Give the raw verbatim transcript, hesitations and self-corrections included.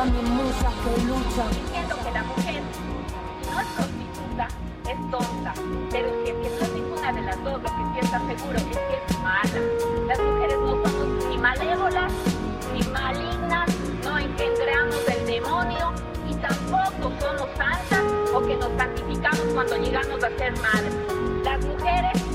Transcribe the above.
mis musas que luchan. Diciendo que la mujer no es prostituta, es tonta, pero si es que no es ninguna de las dos, lo que sí está seguro es que es mala. Las mujeres no somos ni malévolas, ni malignas, no engendramos el demonio y tampoco somos santas o que nos santificamos cuando llegamos a ser madres. Las mujeres